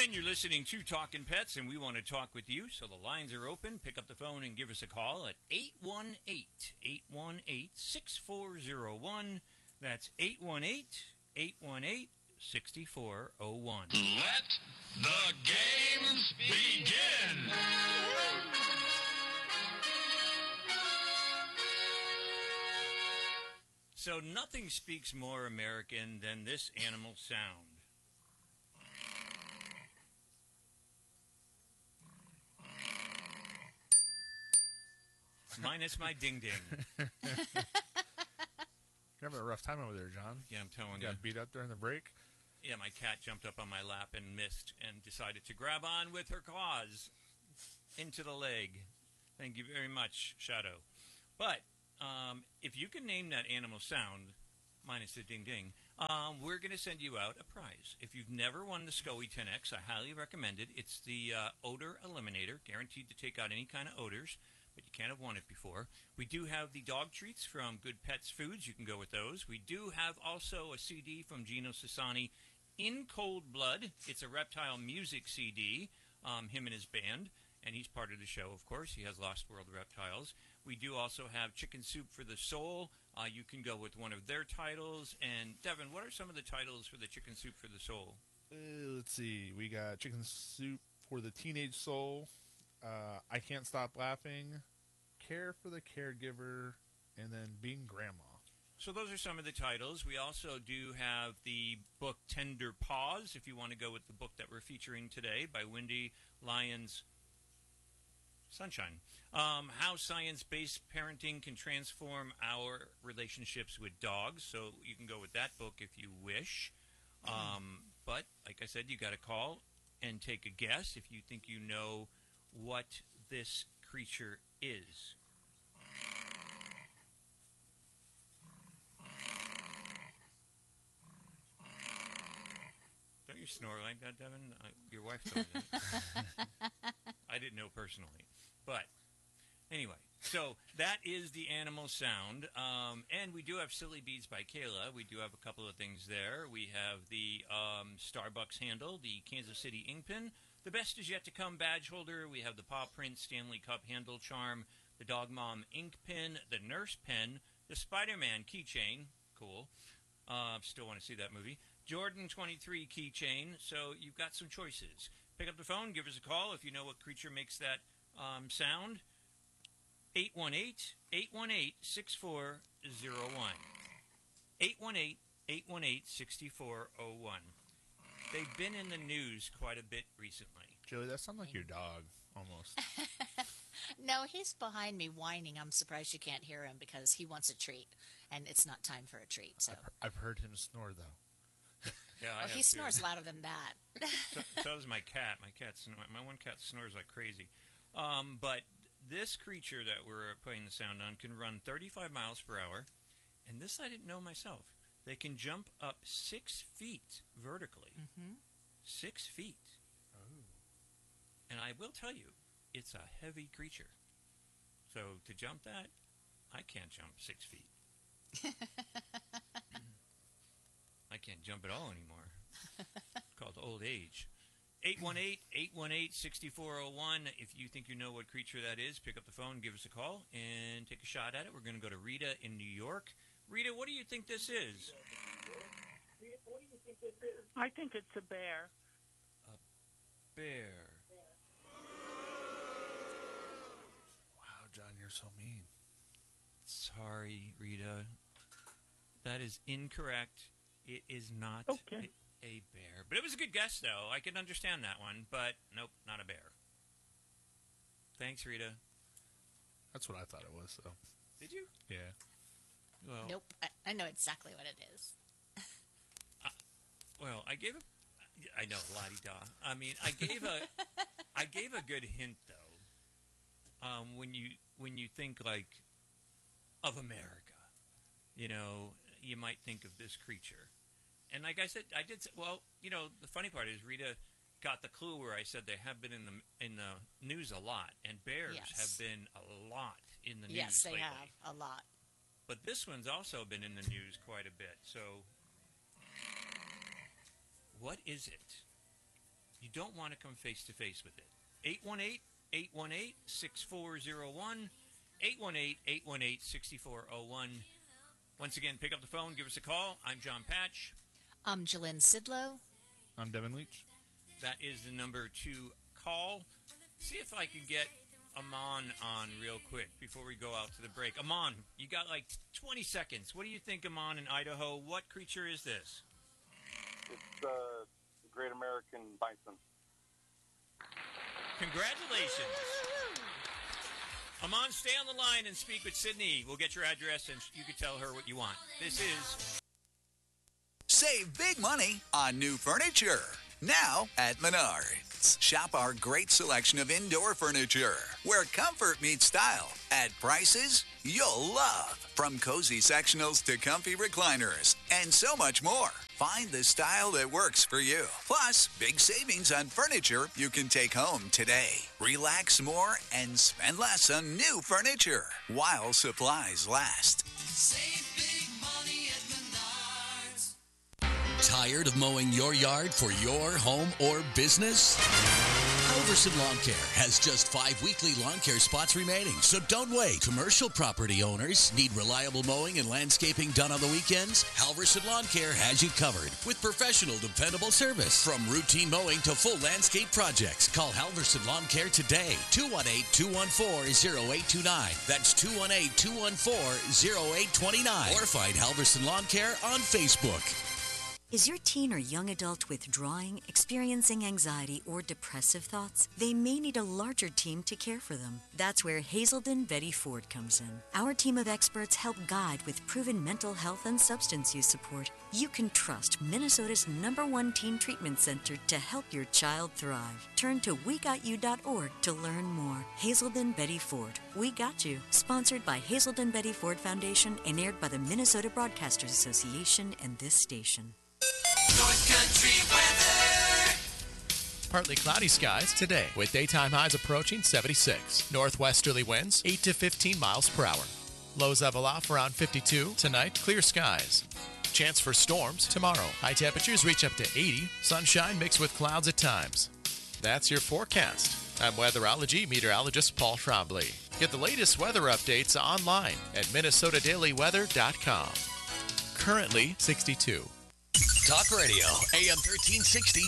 And you're listening to Talking Pets, and we want to talk with you, so the lines are open. Pick up the phone and give us a call at 818-818-6401. That's 818-818-6401. Let the games begin! So nothing speaks more American than this animal sound. Minus my ding-ding. You're having a rough time over there, John. Yeah, I'm telling You you. got beat up during the break? Yeah, my cat jumped up on my lap and missed and decided to grab on with her claws into the leg. Thank you very much, Shadow. But if you can name that animal sound, minus the ding-ding, we're going to send you out a prize. If you've never won the SCOE 10X, I highly recommend it. It's the Odor Eliminator, guaranteed to take out any kind of odors, but you can't have won it before. We do have the dog treats from Good Pets Foods. You can go with those. We do have also a CD from Gino Sassani, In Cold Blood. It's a reptile music CD, him and his band, and he's part of the show, of course. He has Lost World Reptiles. We do also have Chicken Soup for the Soul. You can go with one of their titles. And, Devin, what are some of the titles for the Chicken Soup for the Soul? Let's see. We got Chicken Soup for the Teenage Soul, I Can't Stop Laughing, Care for the Caregiver, and then Being Grandma. So those are some of the titles. We also do have the book Tender Paws, if you want to go with the book that we're featuring today by Wendy Lyons Sunshine. How science-based parenting can transform our relationships with dogs. So you can go with that book if you wish. But, like I said, you got to call and take a guess if you think you know what this creature is. Don't you snore like that, Devin? Your wife told me that. I didn't know personally. But anyway, so that is the animal sound. And we do have Silly Beads by Kayla. We do have a couple of things there. We have the Starbucks handle, the Kansas City ink pen, the Best Is Yet to Come badge holder. We have the Paw Print Stanley Cup handle charm, the Dog Mom ink pen, the Nurse pen, the Spider-Man keychain. Cool. Still want to see that movie. Jordan 23 keychain. So you've got some choices. Pick up the phone. Give us a call if you know what creature makes that sound. 818-818-6401. 818-818-6401. They've been in the news quite a bit recently. Joey, that sounds like your dog, almost. No, he's behind me whining. I'm surprised you can't hear him because he wants a treat, and it's not time for a treat. So I've heard him snore, though. Yeah, he snores louder than that. So does my cat. My one cat snores like crazy. But this creature that we're playing the sound on can run 35 miles per hour, and this I didn't know myself. They can jump up 6 feet vertically. Mm-hmm. 6 feet. Oh. And I will tell you, it's a heavy creature. So to jump that, I can't jump 6 feet. I can't jump at all anymore. It's called old age. 818-818-6401. If you think you know what creature that is, pick up the phone, give us a call, and take a shot at it. We're going to go to Rita in New York. Rita, what do you think this is? I think it's a bear. A bear. Wow, John, you're so mean. Sorry, Rita. That is incorrect. It is not a bear. But it was a good guess, though. I can understand that one. But, nope, not a bear. Thanks, Rita. That's what I thought it was, though. Did you? Yeah. Well, Nope, I know exactly what it is. Well, I gave a... I know, la-di-da. I mean, I gave a good hint, though. When you think, like, of America, you know, you might think of this creature. And like I said, I did say, well, you know, the funny part is Rita got the clue where I said they have been in the news a lot, and bears have been a lot in the news Yes, they lately. have, a lot. But this one's also been in the news quite a bit. So, what is it? You don't want to come face to face with it. 818-818-6401. 818-818-6401. Once again, pick up the phone, give us a call. I'm John Patch. I'm Jalynn Sidlow. I'm Devin Leach. That is the number to call. See if I can get Amon on real quick before we go out to the break. Amon, you got like 20 seconds. What do you think, Amon, in Idaho? What creature is this? It's the Great American Bison. Congratulations. Amon, stay on the line and speak with Sydney. We'll get your address and you can tell her what you want. This is... Save big money on new furniture. Now at Menards. Shop our great selection of indoor furniture, where comfort meets style, at prices you'll love. From cozy sectionals to comfy recliners, and so much more. Find the style that works for you. Plus, big savings on furniture you can take home today. Relax more and spend less on new furniture while supplies last. Save big money at Menards. Tired of mowing your yard for your home or business? Halverson Lawn Care has just 5 weekly lawn care spots remaining, so don't wait. Commercial property owners need reliable mowing and landscaping done on the weekends? Halverson Lawn Care has you covered with professional, dependable service. From routine mowing to full landscape projects, call Halverson Lawn Care today. 218-214-0829. That's 218-214-0829. Or find Halverson Lawn Care on Facebook. Is your teen or young adult withdrawing, experiencing anxiety, or depressive thoughts? They may need a larger team to care for them. That's where Hazelden Betty Ford comes in. Our team of experts help guide with proven mental health and substance use support. You can trust Minnesota's #1 teen treatment center to help your child thrive. Turn to WeGotYou.org to learn more. Hazelden Betty Ford. We Got You. Sponsored by Hazelden Betty Ford Foundation and aired by the Minnesota Broadcasters Association and this station. North Country weather. Partly cloudy skies today with daytime highs approaching 76. Northwesterly winds 8 to 15 miles per hour. Lows level off around 52. Tonight, clear skies. Chance for storms tomorrow. High temperatures reach up to 80. Sunshine mixed with clouds at times. That's your forecast. I'm weatherology meteorologist Paul Trombley. Get the latest weather updates online at minnesotadailyweather.com. Currently 62. Talk Radio, AM 1360.